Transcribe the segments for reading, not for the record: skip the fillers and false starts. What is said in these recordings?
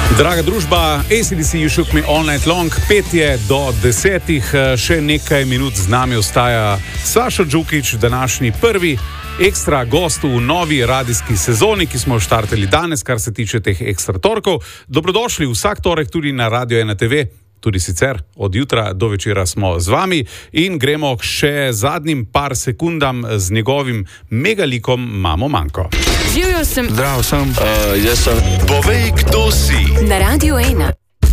Draga družba, AC/DC You Shook Me All Night Long, 5 do 10, še nekaj minut z nami ostaja Sašo Džukić, današnji prvi ekstra gost v novi radijski sezoni, ki smo jo štartali danes, kar se tiče teh ekstra torkov. Dobrodošli vsak torek tudi na Radio 1 TV, tudi sicer od jutra do večera smo z vami in gremo še zadnjim par sekundam z njegovim megalikom Mamo Manko. Živjo sem. Zdravo sem. Jaz sem. Povej, kdo si. Na Radio 1.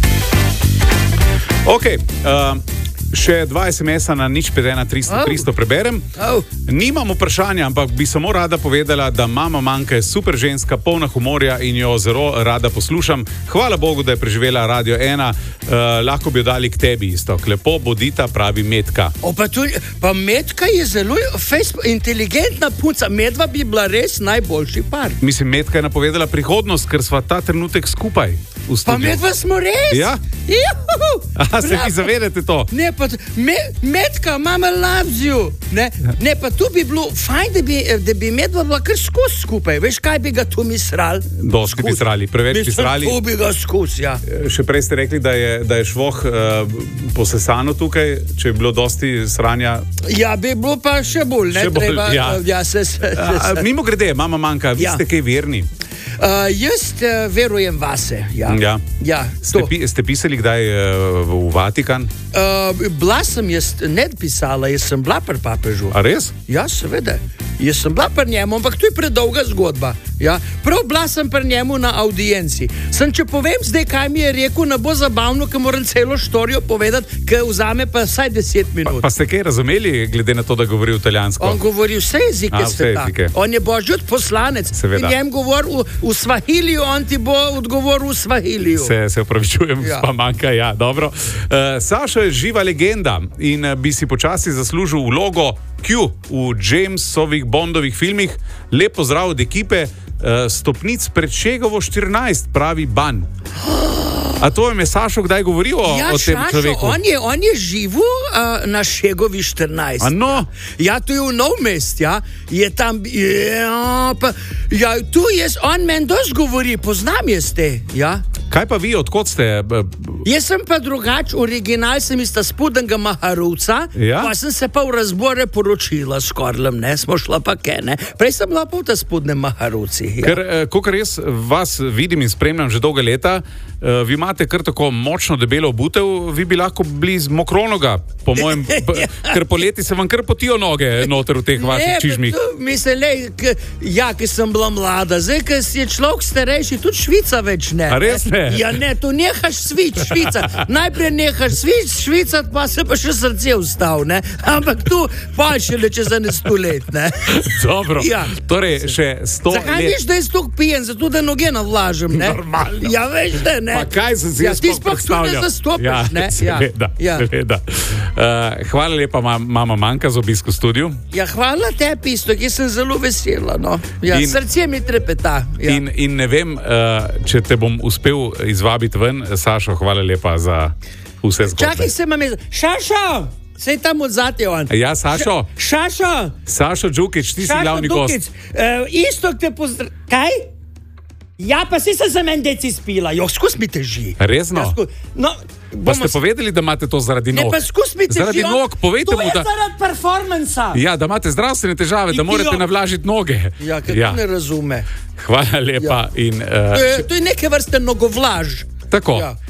Ok, še 2 SMS-a na 051 300 preberem. Nimam vprašanja, ampak bi samo rada povedala, da Mama Manka je super ženska, polna humorja in jo zelo rada poslušam. Hvala Bogu, da je preživela Radio 1. Lahko bi jo dali k tebi isto. Lepo bodita, pravi Metka. Pa Metka je zelo inteligentna punca. Medva bi bila res najboljši par. Mislim, Metka je napovedala prihodnost, ker sva ta trenutek skupaj v studiu. Pa Medva smo res? Ja? Se vi zavedate to? Ne, pa Metka, mama loves you. Ne, pa tu bi bilo fajn, da bi Medva bila kar skozi skupaj. Veš, kaj bi ga tu misrali? Dosti bi srali, preveč bi srali. Tu bi ga skozi, ja. Še prej ste rekli, da je švoh posesano tukaj, če je bilo dosti sranja. Ja, bi bilo pa še bolj, ne? Še bolj, treba, ja. Mimo grede, Mama Manka, vi ste kaj verni? Jaz verujem vase. Ja. Ste pisali kdaj v Vatikan? Bila sem jaz, ne pisala, jaz sem bila pri papežu. A res? Ja, seveda. Jaz sem bila pri njemu, ampak to je predolga zgodba. Ja. Prav bila sem pri njemu na audienci. Če povem zdaj, kaj mi je rekel, ne bo zabavno, ker moram celo štorijo povedati, ker vzame pa vsaj 10 minut. Pa ste kaj razumeli, glede na to, da govori italijansko? On govori vse jezike sveta. On je božji poslanec. Seveda. In njem govori v svahiliju, on ti bo odgovoril v svahiliju. Se opravičujem, gospa Manka, ja, dobro. Sašo je živa legenda in bi si počasi zaslužil vlogo Q v Jamesovih Bondovih filmih. Lep pozdrav od ekipe, stopnic pred Šegovo 14, pravi Ban. A to je Sašo kdaj govoril o tem človeku? On je živel na Šegovi 14. No? Ja, to je v Nov Mest, ja. Je tam, tu je, on meni dosti govori, poznam jaz te, ja. Kaj pa vi, odkot ste? Jaz sem pa drugač, original sem iz ta Spodnjega Maharovca, ja? Pa sem se pa v razbore poročila s Korlem, ne, smo šla pa ne. Prej sem bila pa v ta Spodnjem Maharovci. Ja. Ker, kakor res vas vidim in spremljam že dolga leta, vi imate kar tako močno debelo obutev, vi bi lahko bili z Mokronoga, po mojem, ker poleti se vam kar potijo noge noter v teh vaših čižmih. Mislim, ki sem bila mlada, zdaj, ker si je človek starejši, tudi švica več ne. A res ne? Ja, ne, tu nehaš švicat. Najprej nehaš švicat, pa se pa še srce ustav, ne. Ampak tu pa še le čez 100 let, ne. Dobro, ja. Torej še 100 let. Zakaj viš, da je stok pijen, zato da noge navlažem, ne? Normalno. Ja, veš, da ne. Pa kaj sem si jaz predstavljal? Ti spok tu ne zastopiš, ne? Seveda. Hvala lepa, Mama Manka, za obisk v studiu. Ja, hvala tebi isto, ki sem zelo vesela, no. Ja, srce mi trepeta. Ja. In ne vem, če te bom uspel izvabiti ven. Sašo, hvala lepa za vse zgodbe. Čakaj, se imam Šašo! Sej tam odzad je on. Ja, Sašo? Sašo Džukić, ti si glavni gost. Isto te Kaj? Ja, pa si se za meni deci spila. Jo, skus mi teži. Resno? No, pa ste povedali, da imate to zaradi nog? Ne, pa skus mi teži. Zaradi nog, povejte mu, da... To je zaradi performansa. Ja, da imate zdravstvene težave, da morate navlažiti noge. Ja, ker to ne razume. Hvala lepa. To je neke vrste nogovlaž. Tako. Ja.